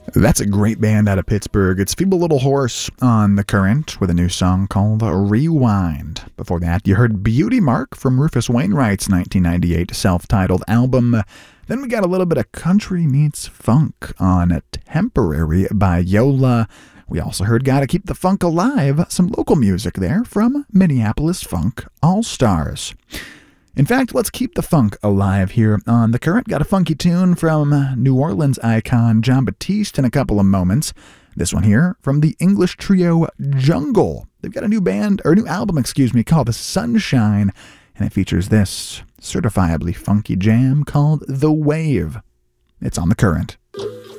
That's a great band out of Pittsburgh. It's Feeble Little Horse on The Current with a new song called Rewind. Before that, you heard Beauty Mark from Rufus Wainwright's 1998 self-titled album. Then we got a little bit of country meets funk on Temporary by Yola. We also heard Gotta Keep the Funk Alive, some local music there from Minneapolis Funk All-Stars. In fact, let's keep the funk alive here on The Current. Got a funky tune from New Orleans icon Jon Batiste in a couple of moments. This one here from the English trio Jungle. They've got a new album, called The Sunshine, and it features this certifiably funky jam called The Wave. It's on The Current.